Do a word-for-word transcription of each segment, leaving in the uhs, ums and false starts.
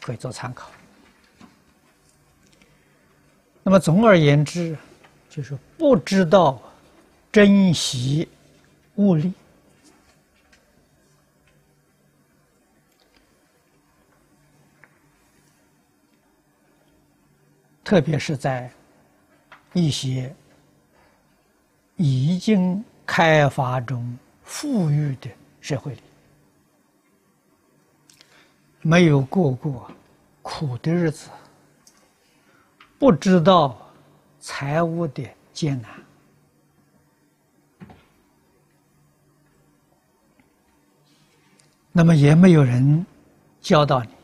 可以做参考。那么总而言之，就是不知道珍惜物力，特别是在一些已经开发中富裕的社会里，没有过过苦的日子，不知道财务的艰难，那么也没有人教导你，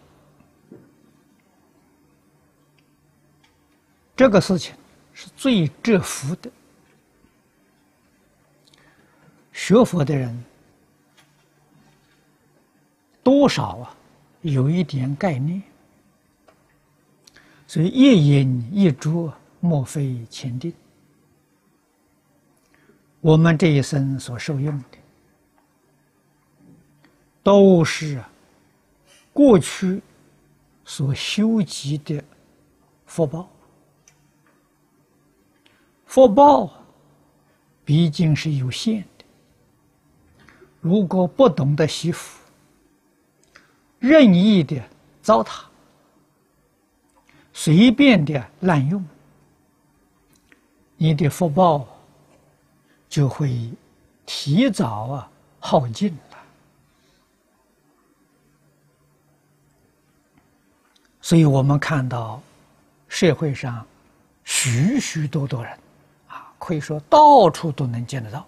这个事情是最折福的。学佛的人多少啊有一点概念，所以一饮一啄，莫非前定。我们这一生所受用的，都是过去所修集的福报。福报毕竟是有限的，如果不懂得惜福，任意的糟蹋，随便的滥用，你的福报就会提早啊耗尽了。所以我们看到社会上许许多多人啊，可以说到处都能见得到，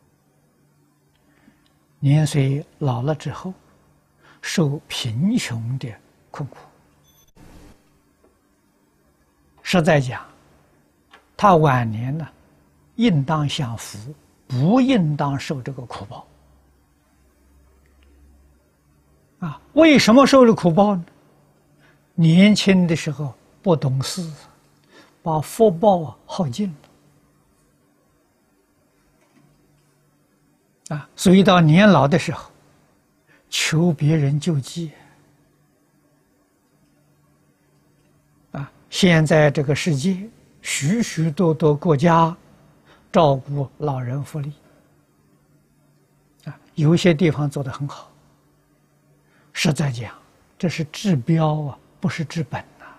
年岁老了之后，受贫穷的困苦。实在讲，他晚年呢，应当享福，不应当受这个苦报。啊，为什么受这苦报呢？年轻的时候不懂事，把福报啊耗尽了。啊，所以到年老的时候，求别人救济。啊，现在这个世界许许多多国家照顾老人福利，啊，有些地方做得很好。实在讲，这是治标啊，不是治本呐。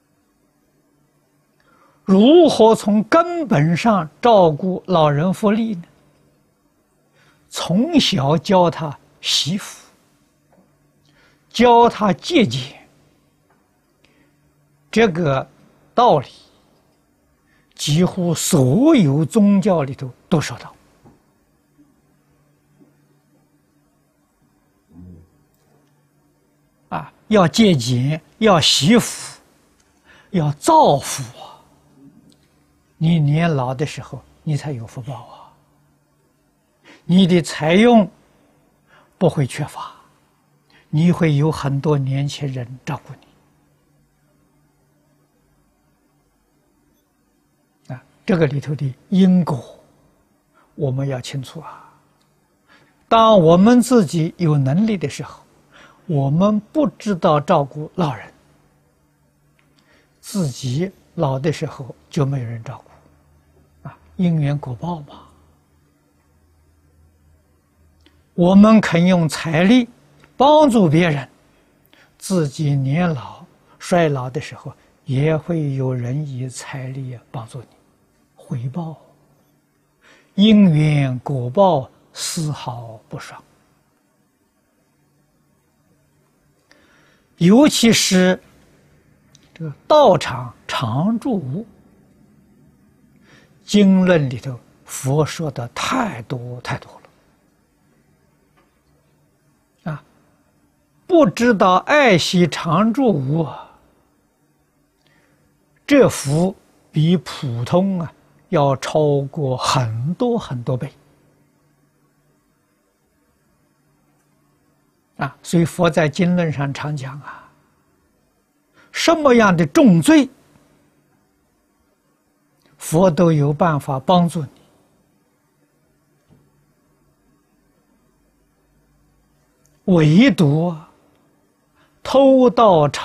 如何从根本上照顾老人福利呢？从小教他惜福，教他节俭，这个道理几乎所有宗教里头都说到。啊，要节俭，要惜福，要造福啊！你年老的时候，你才有福报啊！你的财用不会缺乏，你会有很多年轻人照顾你。啊，这个里头的因果，我们要清楚啊。当我们自己有能力的时候，我们不知道照顾老人，自己老的时候就没有人照顾，啊，因缘果报嘛。我们肯用财力帮助别人，自己年老衰老的时候，也会有人以财力帮助你，回报，因缘果报丝毫不爽。尤其是这个道场常住无，经论里头佛说的太多太多了啊！不知道爱惜常住无，这福比普通啊要超过很多很多倍啊！所以佛在经论上常讲啊，什么样的重罪，佛都有办法帮助你。唯独偷盗